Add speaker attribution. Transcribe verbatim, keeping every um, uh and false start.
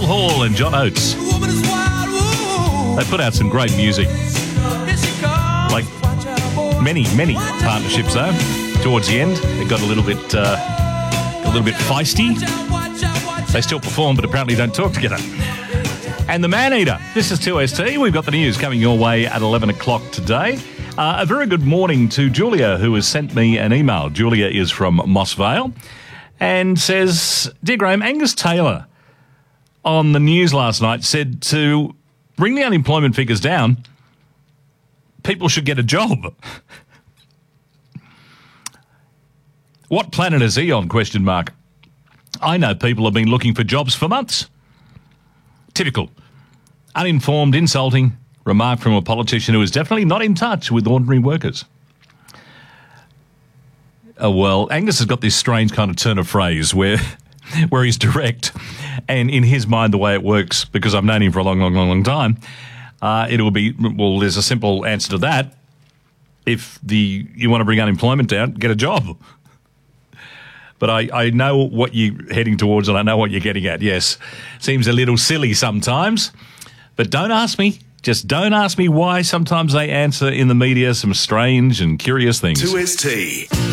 Speaker 1: Hall and John Oates. They put out some great music. Like many, many partnerships, though. Towards the end, it got a little bit, uh, a little bit feisty. They still perform, but apparently don't talk together. And the Man-Eater. This is two S T. We've got the news coming your way at eleven o'clock today. Uh, a very good morning to Julia, who has sent me an email. Julia is from Moss Vale and says, Dear Graham, Angus Taylor on the news last night said to bring the unemployment figures down, people should get a job. What planet is he on, question mark? I know people have been looking for jobs for months. Typical. Uninformed, insulting remark from a politician who is definitely not in touch with ordinary workers. Oh, well, Angus has got this strange kind of turn of phrase where where he's direct, and in his mind the way it works, because I've known him for a long, long, long, long time, uh, it will be, well, there's a simple answer to that. If the you want to bring unemployment down, get a job. But I, I know what you're heading towards and I know what you're getting at, yes. Seems a little silly sometimes, but don't ask me. Just don't ask me why sometimes they answer in the media some strange and curious things.
Speaker 2: two S T.